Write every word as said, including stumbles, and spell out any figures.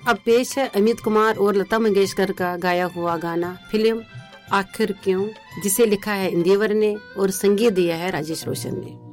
अब पेश है अमित कुमार और लता मंगेशकर का गाया हुआ गाना फिल्म आखिर क्यों, जिसे लिखा है इंदिवर ने और संगीत दिया है राजेश रोशन ने।